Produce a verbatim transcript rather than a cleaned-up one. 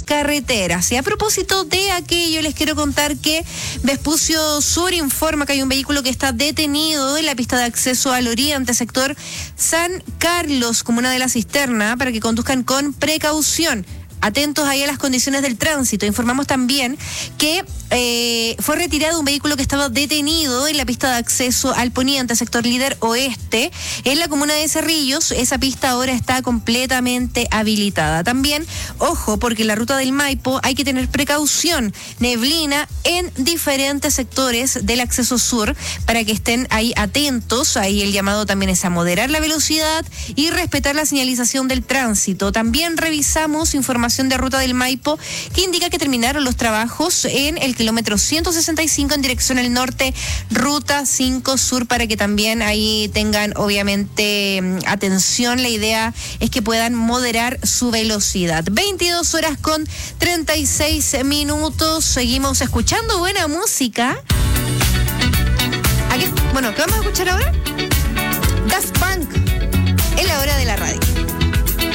carreteras. Y a propósito de aquello, les quiero contar que Vespucio Sur informa que hay un vehículo que está detenido en la pista de acceso al oriente, sector San Carlos, comuna de La Cisterna, para que conduzcan con precaución. Atentos ahí a las condiciones del tránsito. Informamos también que eh, fue retirado un vehículo que estaba detenido en la pista de acceso al poniente, sector Líder Oeste, en la comuna de Cerrillos. Esa pista ahora está completamente habilitada. También, ojo, porque en la ruta del Maipo hay que tener precaución. Neblina en diferentes sectores del acceso sur, para que estén ahí atentos. Ahí el llamado también es a moderar la velocidad y respetar la señalización del tránsito. También revisamos información de ruta del Maipo que indica que terminaron los trabajos en el kilómetro ciento sesenta y cinco en dirección al norte, ruta cinco sur, para que también ahí tengan obviamente atención. La idea es que puedan moderar su velocidad. veintidós horas con treinta y seis minutos. Seguimos escuchando buena música. ¿A qué? Bueno, ¿qué vamos a escuchar ahora?